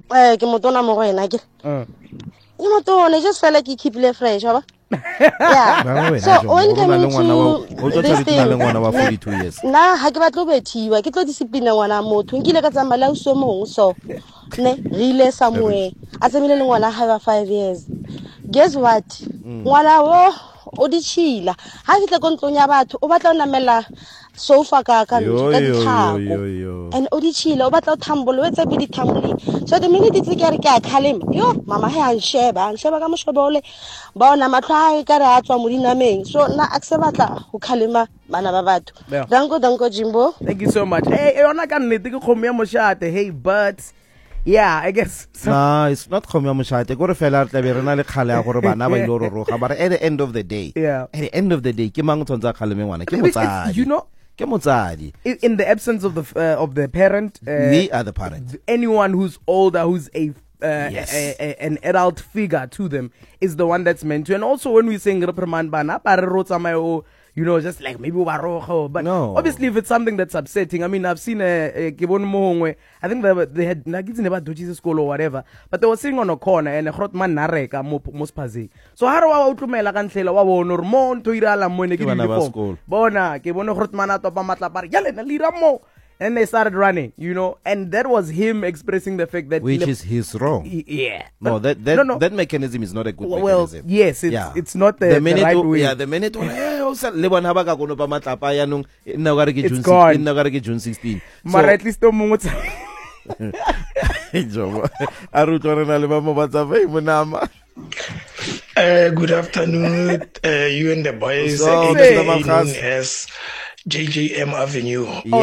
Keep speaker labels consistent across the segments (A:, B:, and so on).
A: ke motona mo go ena ke ke motona just feel like he keep le fresh ba yeah so when coming to this thing na ha ke batlo bethiwa ke tlo discipline ngwana motho nkile ka tsamala o so mong so ne rile somewhere a tsemile le ngwana ha 5 years guess what ngwana wo o di chila ha ke tle kontlonya batho o batla o namela sofa ka ntho ka dithako and o di chila o batla o thambolo o tsebi di thamboli so the minute it's ke re ke a khalema yo mama ha nsheba ka moshobole ba ona matlha ka re a tswa mo dinameng so na akse batla go khalema bana ba batho danko Jimbo,
B: thank you so much. Hey yona ka nnete ke khomya moshate. Hey but yeah, I guess so.
C: No, it's not khomya moshate go re fela re tlabe rena le khale ya gore bana ba ile ro roga but at the end of the day ke mang tsontsa khaleme ngwana ke motsadi,
B: you know,
C: ke motsadi
B: in the absence of the parent,
C: we are the parent.
B: Anyone who's older, who's an adult figure to them is the one that's meant to. And also when we saying reprimand bana ba re rotsa my, you know, just like maybe but
C: no.
B: Obviously if it's something that's upsetting, I mean, I've seen I think they had never do school or whatever, but they were sitting on a corner and man nareka mospazi. So how do I utlumela ka ntlela wa bona re mo ntho irala mo ne ke di bona ke bona grotman a topa matla pare ya lena lira mo. And they started running, you know, and that was him expressing the fact that
C: which is his wrong.
B: Yeah.
C: No, that mechanism is not a good mechanism.
B: Yes, it's not the right way.
C: Yeah, the minute le bona ba ka gono pa matlapa ya nong nna ga re ke June 16.
B: Mara at least o mongwe
C: Jobo. A rutlwana na le ba mo ba tsa mo nama.
D: Good afternoon, you and the boys. As JJM Avenue.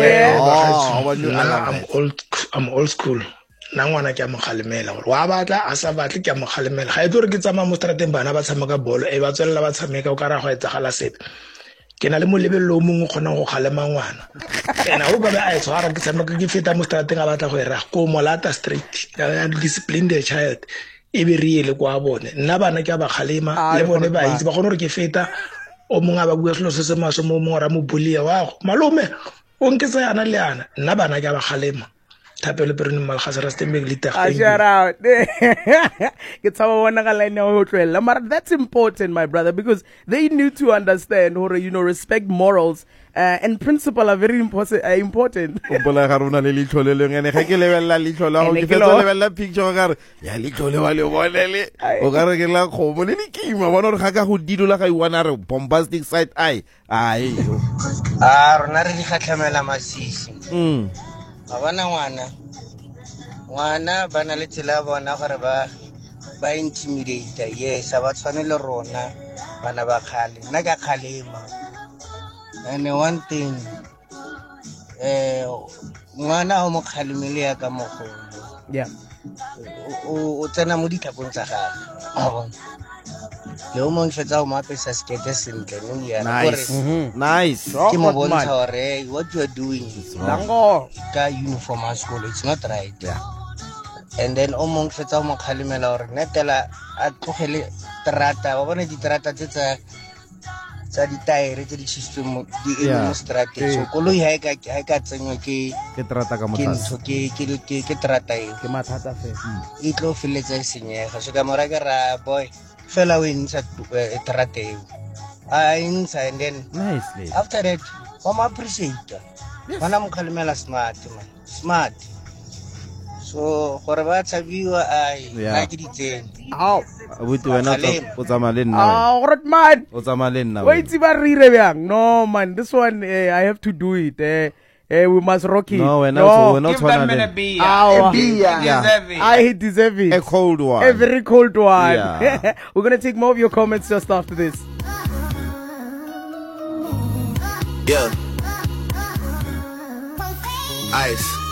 D: I'm old school. Nangwana ke mo khalemela gore wa batla a sa batle ke mo khalemela ga itse re ke tsama mo strateng bana ba tshameka bolo e ba tswela ba tshameka o ka ra go etsagala sepe ke na le mo lebelo mongwe gona go khalema ngwana ena o ba ba a tshwara ke tshameka ke feta mo strateng a batla go era ko molata street ya discipline the child e be riele kwa bone nna bana ke ba khalema le bone ba itse ba gone re ke feta o monga ba bua selo se se maso mo mora mo bulia wa malome o nketsa yana le yana nna bana ke ba khalema tapele perni mal khasara stembe le tagte
B: shout out ke tsaba bona ga line ya ho tlwela mara that's important my brother because they need to understand or you know respect morals and principle are very important
C: o bola ga rona le litlholeleng ene ga ke lebella litlhola go ke fetsa lebella picture ga re ya litlhole wa le bonele o ga re ke la khomo le dikima bona re ga ka go didola ga iwana re bombastic side eye ai
E: rona re di khatlamela masisi Abana ngwana bana le tsela bona gore ba intimidate yes ba tshwane le rona bana ba khale nna ka khalema and one thing ngwana o mo khalemile ya ka mogolo o tsena mo ditlhakong tsa gagwe le o mong fetsa o mapesa skete sentle no ya
C: nice
E: ke mo bontsha hore what you are doing
B: lango
E: ka uniform at school it's not right and then o mong fetsa o mo khalemela hore netela a tlogele trata wa bona ditrata tsa di tire tse di tshitswe mo di mo strate so koloi ha ka tsenywa ke
C: trata ka motlha
E: ke trata
B: ke mathata fe
E: e tlo feletsa senyega so ka mora ke ra boy fella wins at trate inside and then
C: nicely
E: after that mama appreciate bana mo khalemela smart man smart so gore ba tsabiwa na ke ditseng
C: abuti wena o tsama le nna
B: Rotman
C: o tsama le nna
B: wait ba rire bjang no man this one I have to do it we must rock it
C: no we're not
F: trying to be
B: I deserve it
C: a cold one
B: a very cold one we're going to take more of your comments just after this
G: Ice